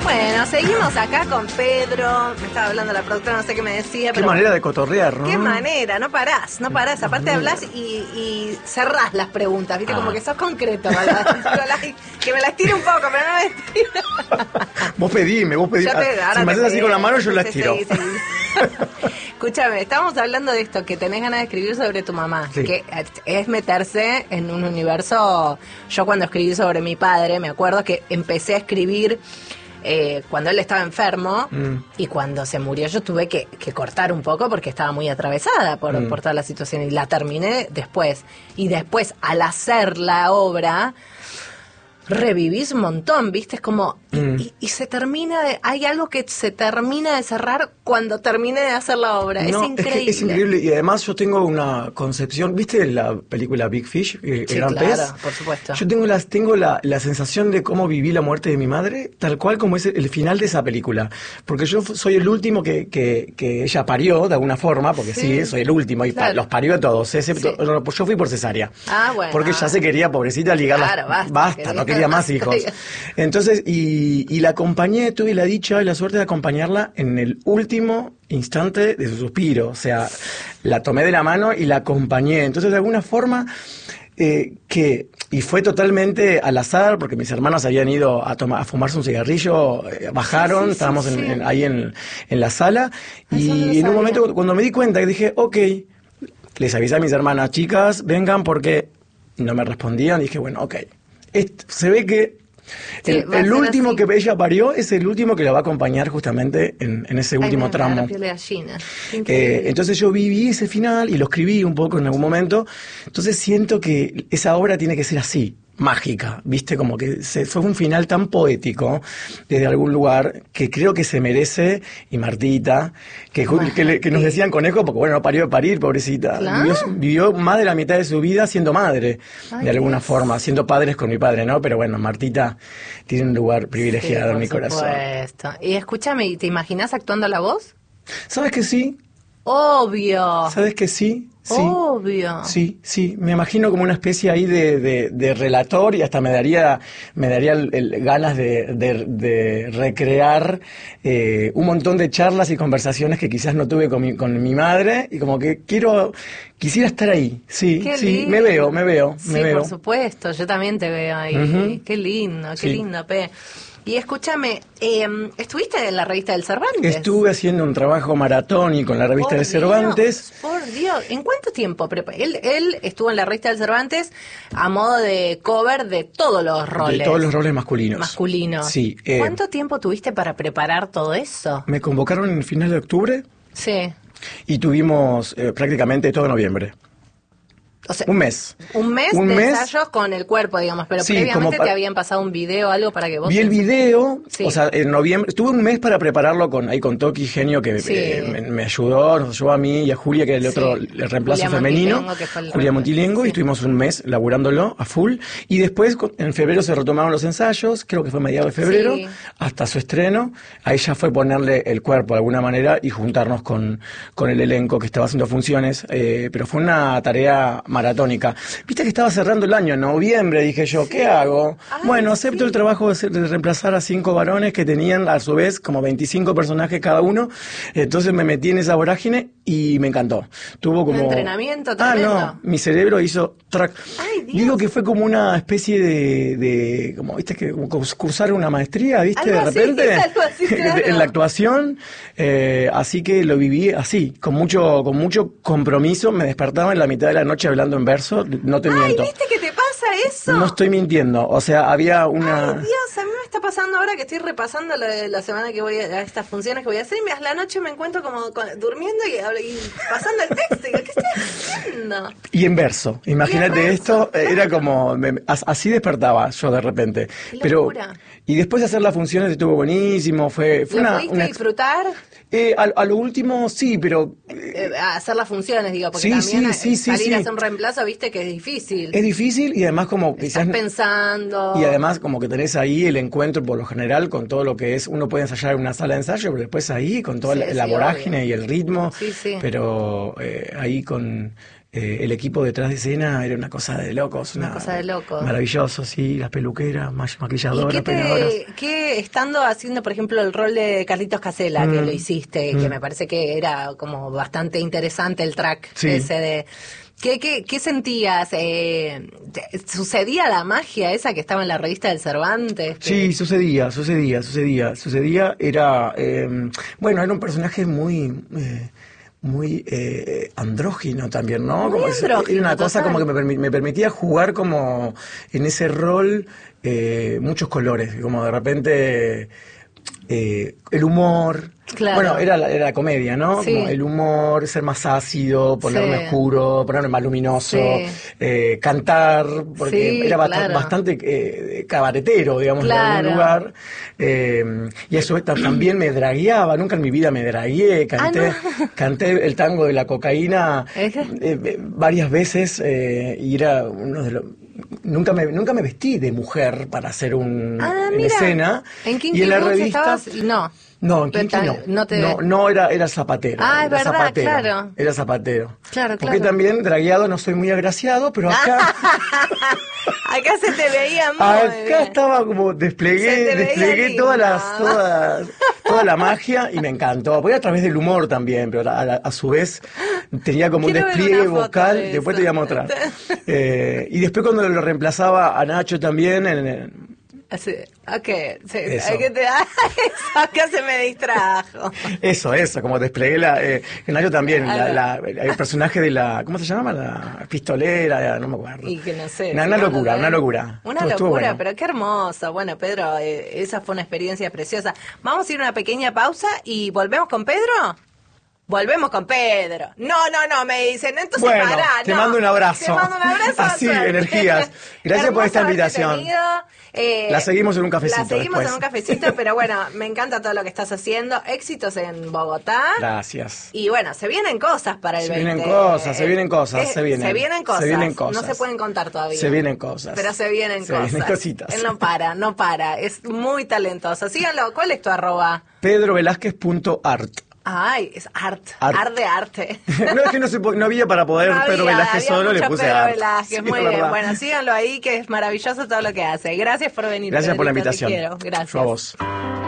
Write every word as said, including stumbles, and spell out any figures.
Bueno, seguimos acá con Pedro. Me estaba hablando la productora, no sé qué me decía. Qué pero manera de cotorrear, ¿no? Qué manera, no parás, no parás. Aparte hablas y, y cerrás las preguntas, ¿viste? Ah. Como que sos concreto. Que me las tire un poco, pero no me estiro. Vos pedime, vos pedime. Te, si me haces así con la mano, yo sí, las sí, tiro. Sí, sí. Escúchame, estábamos hablando de esto, que tenés ganas de escribir sobre tu mamá, Sí. que es meterse en un universo. Yo cuando escribí sobre mi padre, me acuerdo que empecé a escribir eh, cuando él estaba enfermo, mm. y cuando se murió yo tuve que, que cortar un poco porque estaba muy atravesada por, mm. por toda la situación, y la terminé después. Y después, al hacer la obra, revivís un montón, ¿viste? Es como... Y, mm. y, y se termina de... Hay algo que se termina de cerrar cuando termine de hacer la obra. No, es increíble. Es, que es increíble. Y además yo tengo una concepción... ¿Viste la película Big Fish? Eh, sí, Gran claro, Pez? Por supuesto. Yo tengo, las, tengo la, la sensación de cómo viví la muerte de mi madre, tal cual como es el final de esa película. Porque yo soy el último que, que, que ella parió, de alguna forma, porque sí, sí soy el último, y claro. pa, los parió a todos, excepto... Sí. Yo fui por cesárea. Ah, bueno. Porque ya se quería, pobrecita, ligar claro, las... basta, basta quería, no quería más hijos. Entonces, y, y la acompañé, tuve la dicha y la suerte de acompañarla en el último instante de su suspiro. O sea, la tomé de la mano y la acompañé. Entonces, de alguna forma, eh, que... Y fue totalmente al azar, porque mis hermanos habían ido a, tomar, a fumarse un cigarrillo, eh, bajaron, sí, sí, estábamos sí, en, sí. En, ahí en, en la sala, Eso y no en un momento cuando me di cuenta, dije, ok, les avisé a mis hermanas, chicas, vengan, porque no me respondían, dije, bueno, ok. Esto, se ve que sí, el, el último así. Que ella parió es el último que la va a acompañar justamente en, en ese último Ay, tramo. La piel de gallina. Eh, entonces yo viví ese final y lo escribí un poco en algún momento. Entonces siento que esa obra tiene que ser así, mágica, viste, como que se, fue un final tan poético desde algún lugar que creo que se merece. Y Martita, que, bueno, que, le, que nos decían conejo porque bueno, no parió de parir, pobrecita. ¿Claro? Vivió, vivió más de la mitad de su vida siendo madre. Ay, de alguna Dios. Forma, siendo padres con mi padre, ¿no? Pero bueno, Martita tiene un lugar privilegiado, sí, en mi supuesto. Corazón. Y escúchame, ¿te imaginás actuando la voz? ¿Sabes que sí? Obvio. ¿Sabes que sí? Sí, obvio. Sí, sí, me imagino como una especie ahí de, de, de relator, y hasta me daría me daría el, el, ganas de, de, de recrear eh, un montón de charlas y conversaciones que quizás no tuve con mi, con mi madre, y como que quiero quisiera estar ahí. Sí, qué sí, lindo. me veo, me veo, sí, me veo. Por supuesto, yo también te veo ahí. Uh-huh. Qué lindo, qué sí. lindo, Pe. Y escúchame, eh, ¿estuviste en la revista del Cervantes? Estuve haciendo un trabajo maratónico en la revista del Cervantes. Por Dios, ¿en cuánto tiempo? Él, él estuvo en la revista del Cervantes a modo de cover de todos los roles. De todos los roles masculinos. Masculinos. Sí. Eh, ¿Cuánto tiempo tuviste para preparar todo eso? Me convocaron en el final de octubre. Sí. Y tuvimos eh, prácticamente todo noviembre. O sea, un mes. Un mes un de mes, ensayos con el cuerpo, digamos, pero sí, previamente pa- te habían pasado un video, algo para que vos... Vi el video, sí. o sea, en noviembre, estuve un mes para prepararlo con ahí con Toki Genio, que sí. eh, me, me ayudó, nos ayudó a mí y a Julia, que era el otro, sí. el reemplazo Julia femenino, Montilengo, Julia Montilengo, sí. y estuvimos un mes laburándolo a full, y después en febrero se retomaron los ensayos, creo que fue mediados de febrero, sí. hasta su estreno. Ahí ya fue ponerle el cuerpo de alguna manera y juntarnos con, con el elenco que estaba haciendo funciones, eh, pero fue una tarea maratónica. Viste que estaba cerrando el año, en noviembre, dije yo, sí. ¿qué hago? Ay, bueno, acepto sí. el trabajo de, de reemplazar a cinco varones que tenían a su vez como veinticinco personajes cada uno. Entonces me metí en esa vorágine y me encantó. Tuvo como... Un entrenamiento tremendo. Ah, no, mi cerebro hizo track. Ay, Dios. Digo que fue como una especie de, de como, viste, que como cursar una maestría, viste, algo de repente. Así, algo así, claro. En la actuación. Eh, así que lo viví así, con mucho, con mucho compromiso. Me despertaba en la mitad de la noche hablando en verso. No te Ay, miento. ¿viste que te pasa eso? No estoy mintiendo. O sea, había una... Ay, Dios, a mí me está pasando ahora que estoy repasando la, la semana que voy a, a estas funciones que voy a hacer, y a la noche me encuentro como con, durmiendo y, y pasando el texto. Y digo, ¿qué estoy haciendo? Y en verso. Imagínate esto, claro. Era como... Me, así despertaba yo de repente. Qué Pero locura. Y después de hacer las funciones estuvo buenísimo. Fue, fue ¿Lo una, pudiste una... disfrutar? Eh, a, a lo último sí, pero... Eh, a hacer las funciones, digo, porque sí, también sí, sí, salir sí, a sí. hacer un reemplazo, viste que es difícil. Es difícil y además como... Estás quizás, pensando... Y además como que tenés ahí el encuentro por lo general con todo lo que es... Uno puede ensayar en una sala de ensayo, pero después ahí con toda Sí, la, la sí, vorágine obvio. y el ritmo. Sí, sí. Pero eh, ahí con... eh, el equipo detrás de escena era una cosa de locos. Una, una cosa de locos. Maravilloso, sí, las peluqueras, ma- maquilladoras, ¿Y qué, peinadoras. te, qué estando haciendo, por ejemplo, el rol de Carlitos Casella, Mm. que lo hiciste, Mm. que me parece que era como bastante interesante el track Sí. ese de... ¿Qué, qué, qué sentías? Eh, ¿Sucedía la magia esa que estaba en la revista del Cervantes? Que- Sí, sucedía, sucedía, sucedía, sucedía, era, eh, bueno, era un personaje muy, eh, muy eh, andrógino también, ¿no? Muy Como es- andrógino, era una cosa total. como que me, permi- me permitía jugar como en ese rol eh, muchos colores, como de repente eh, el humor. Claro. Bueno, era la, era la comedia, ¿no? Sí. Como el humor, ser más ácido, ponerme Sí. oscuro, ponerme más luminoso, Sí. eh, cantar, porque Sí, era bast- claro. bastante eh, cabaretero, digamos, en Claro. algún lugar. Eh, y eso tam- también me dragueaba, nunca en mi vida me dragué, canté, Ah, canté el tango de la cocaína ¿Es que? eh, eh, varias veces eh, y era uno de los... Nunca me, nunca me vestí de mujer para hacer un Ah, en mira. escena. ¿En Kinky y en la Boots revista estabas? No. no, en Pero Kinky no. ta- no te- no, no era, era zapatero. Ah, es era verdad, zapatero, claro. Era zapatero. Claro, Porque claro. también dragueado no soy muy agraciado, pero acá, Acá se te veía muy acá bien. estaba como Se desplegué, te veía desplegué lindo. todas las, todas, toda la magia y me encantó. Voy a través del humor también, pero a, a- a su vez tenía como Quiero un ver despliegue una foto vocal. de Después eso. te voy a mostrar. Eh, y después cuando lo reemplazaba a Nacho también en, en- Así, ok, sí, Eso. hay que te eso, acá se me distrajo. Eso, eso, como desplegué la... Eh, en Nacho también, la, Ah, la- el personaje de la... ¿Cómo se llama? La pistolera, no me acuerdo. Y que no sé. Una, si una no lo locura, ves. una locura. Una Estuvo- estuvo locura, bueno. pero qué hermoso. Bueno, Pedro, eh, esa fue una experiencia preciosa. Vamos a ir a una pequeña pausa y volvemos con Pedro. Volvemos con Pedro. No, no, no, me dicen. Entonces Bueno, pará, te no. mando un abrazo. Te mando un abrazo. Así, suerte. energías. Gracias por esta Hermoso haberte invitación. tenido. Eh, La seguimos en un cafecito La seguimos después. en un cafecito, pero bueno, me encanta todo lo que estás haciendo. Éxitos en Bogotá. Gracias. Y bueno, se vienen cosas para el Se veinte. vienen cosas, se vienen cosas, Eh, se vienen. Se vienen cosas. Se vienen cosas. No se pueden contar todavía. Se vienen cosas. Pero se vienen Se cosas. vienen cositas. Él no para, no para. Es muy talentoso. Síganlo. ¿Cuál es tu arroba? pedro velázquez punto art. Ay, es art. Art. Art de arte. No, es que no, se, po- no había para poder No Pedro había, Velázquez había solo, le mucho puse Pedro art. Velázquez, Sí, muy es bien. verdad. Bueno, síganlo ahí, que es maravilloso todo lo que hace. Gracias por venir. Gracias por la Pedrito, te invitación. quiero. Gracias. Yo a vos.